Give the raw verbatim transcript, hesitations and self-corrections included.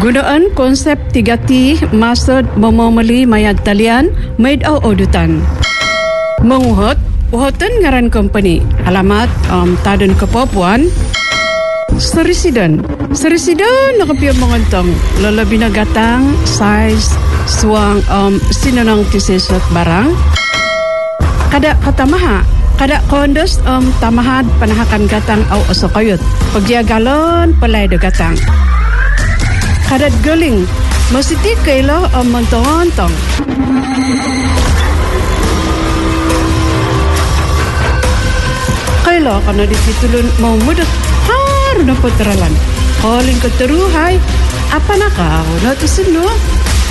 Gunaan konsep tiga T maksud memomeli mayat talian made au audutan. Menguhut, uhutan ngaran company. Alamat um, Tadun Kepapuan. Serisiden. Serisiden nakapiyang mengontong. Lalabi na gatang, size, suang um, sinanang tisesot barang. Kada katamaha. Kada kondos um, tamahad panahakan gatang au osokayot. Pagyagalon palay do gatang. Kadat galing, masiti kailo ang mantong-antong. Kailo ka na dititulun mau mudat haru na puteralan. Kaling ka teruhay, apa na ka? Wala to sino?